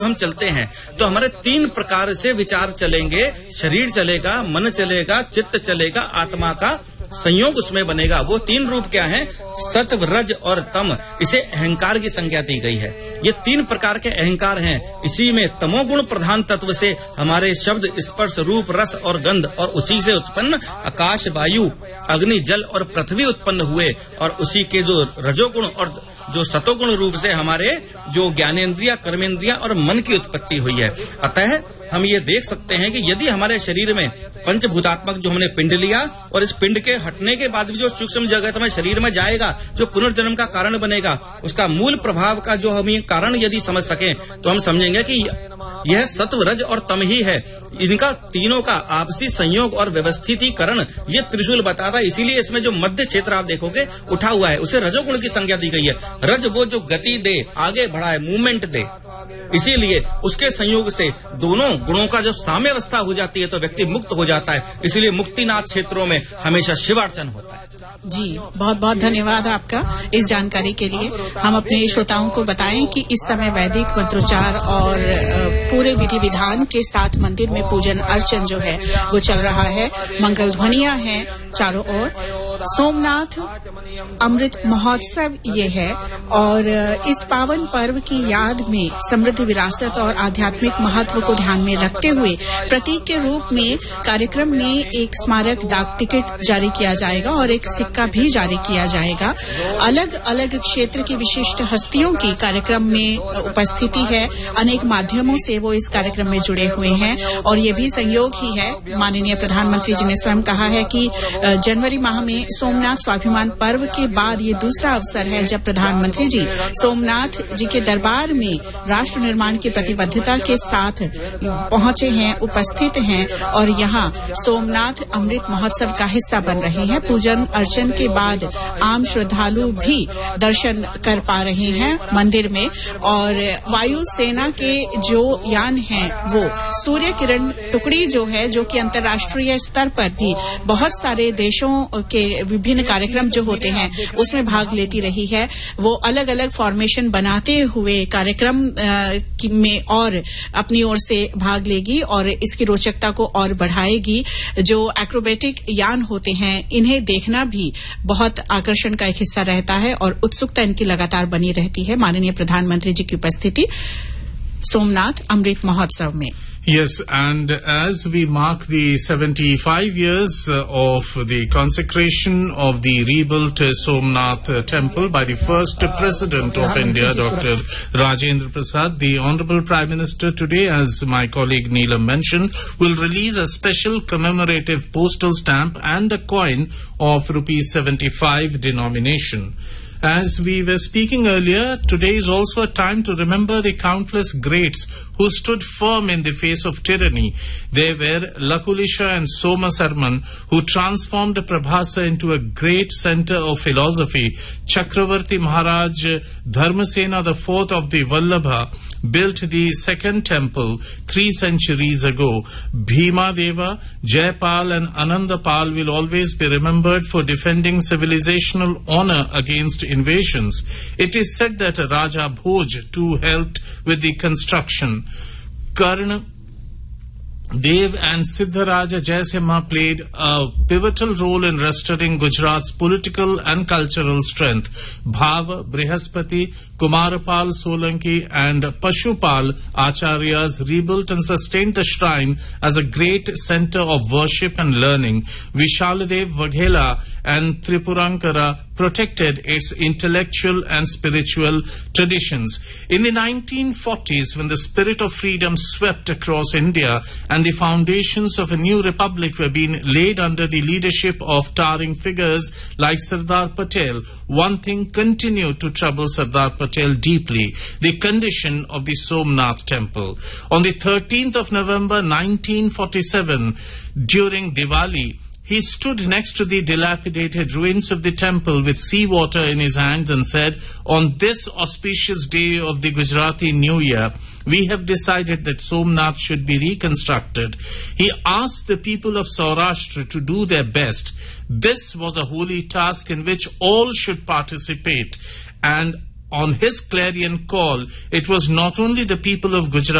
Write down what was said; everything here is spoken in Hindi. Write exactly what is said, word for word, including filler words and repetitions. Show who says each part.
Speaker 1: हम चलते हैं तो हमारे तीन प्रकार से विचार चलेंगे, शरीर चलेगा, मन चलेगा, चित्त चलेगा, आत्मा का संयोग उसमें बनेगा। वो तीन रूप क्या हैं? सत्व, रज और तम। इसे अहंकार की संज्ञा दी गई है। ये तीन प्रकार के अहंकार हैं। इसी में तमोगुण प्रधान तत्व से हमारे शब्द, स्पर्श, रूप, रस और गंध, और उसी से उत्पन्न आकाश, वायु, अग्नि, जल और पृथ्वी उत्पन्न हुए, और उसी के जो रजोगुण और जो सतोगुण रूप से हमारे जो ज्ञानेन्द्रिया, कर्मेंद्रिया और मन की उत्पत्ति हुई है। अतः हम ये देख सकते हैं कि यदि हमारे शरीर में पंचभूतात्मक जो हमने पिंड लिया, और इस पिंड के हटने के बाद भी जो सूक्ष्म जगत में शरीर में जाएगा, जो पुनर्जन्म का कारण बनेगा, उसका मूल प्रभाव का जो हम ये कारण यदि समझ सकें तो हम समझेंगे कि यह सत्व, रज और तम ही है। इनका तीनों का आपसी संयोग और व्यवस्थितीकरण ये त्रिशूल बताता है। इसीलिए इसमें जो मध्य क्षेत्र आप देखोगे उठा हुआ है, उसे रजोगुण की संज्ञा दी गई है। रज वो जो गति दे, आगे बढ़ाए, मूवमेंट दे, इसीलिए उसके संयोग से दोनों गुणों का जब साम्यावस्था हो जाती है तो व्यक्ति मुक्त हो जाता है। इसीलिए मुक्तिनाथ क्षेत्रों में हमेशा शिवार्चन होता है।
Speaker 2: जी, बहुत बहुत धन्यवाद आपका इस जानकारी के लिए। हम अपने श्रोताओं को बताएं कि इस समय वैदिक मंत्रोच्चार और पूरे विधि विधान के साथ मंदिर में पूजन अर्चन जो है वो चल रहा है। मंगल ध्वनियां हैं चारों ओर। सोमनाथ अमृत महोत्सव ये है, और इस पावन पर्व की याद में समृद्ध विरासत और आध्यात्मिक महत्व को ध्यान में रखते हुए प्रतीक के रूप में कार्यक्रम में एक स्मारक डाक टिकट जारी किया जाएगा और एक सिक्का भी जारी किया जाएगा। अलग अलग क्षेत्र की विशिष्ट हस्तियों की कार्यक्रम में उपस्थिति है। अनेक माध्यमों से वो इस कार्यक्रम में जुड़े हुए हैं, और ये भी संयोग ही है। माननीय प्रधानमंत्री जी ने स्वयं कहा है कि जनवरी माह में सोमनाथ स्वाभिमान पर्व के बाद ये दूसरा अवसर है जब प्रधानमंत्री जी सोमनाथ जी के दरबार में राष्ट्र निर्माण की प्रतिबद्धता के साथ पहुंचे हैं, उपस्थित हैं, और यहाँ सोमनाथ अमृत महोत्सव का हिस्सा बन रहे हैं। पूजन अर्चन के बाद आम श्रद्धालु भी दर्शन कर पा रहे हैं मंदिर में। और वायु सेना के जो यान हैं वो सूर्य किरण टुकड़ी जो है, जो कि अंतर्राष्ट्रीय स्तर पर भी बहुत सारे देशों के विभिन्न कार्यक्रम जो होते हैं उसमें भाग लेती रही है। वो अलग अलग फॉर्मेशन बनाते हुए कार्यक्रम में और अपनी ओर से भाग लेगी और इसकी रोचकता को और बढ़ाएगी। जो एक्रोबेटिक यान होते हैं इन्हें देखना भी बहुत आकर्षण का एक हिस्सा रहता है और उत्सुकता इनकी लगातार बनी रहती है। माननीय प्रधानमंत्री जी की उपस्थिति सोमनाथ अमृत महोत्सव में।
Speaker 3: Yes, and as we mark the seventy-five years of the consecration of the rebuilt Somnath temple by the first president of India, Doctor Rajendra Prasad, the Honorable Prime Minister today, as my colleague Neelam mentioned, will release a special commemorative postal stamp and a coin of rupees seventy-five denomination. As we were speaking earlier, today is also a time to remember the countless greats who stood firm in the face of tyranny. They were Lakulisha and Soma Sarman, who transformed Prabhasa into a great center of philosophy. Chakravarti Maharaj Dharmasena the fourth of the Vallabha built the second temple three centuries ago. Bhima Deva, Jayapal and Anandapal will always be remembered for defending civilizational honor against invasions. It is said that Raja Bhoj too helped with the construction. Karna Dev and Siddharaja Jaisimha played a pivotal role in restoring Gujarat's political and cultural strength. Bhava, Brihaspati, Kumarapal Solanki and Pashupal Acharyas rebuilt and sustained the shrine as a great center of worship and learning. Vishaladev Vaghela and Tripurankara protected its intellectual and spiritual traditions. In the nineteen forties, when the spirit of freedom swept across India and the foundations of a new republic were being laid under the leadership of towering figures like Sardar Patel, one thing continued to trouble Sardar Patel deeply: the condition of the Somnath temple. On the thirteenth of November nineteen forty-seven, during Diwali, he stood next to the dilapidated ruins of the temple with seawater in his hands and said, "On this auspicious day of the Gujarati New Year, we have decided that Somnath should be reconstructed." He asked the people of Saurashtra to do their best. This was a holy task in which all should participate, and on his clarion call, it was not only the people of Gujarat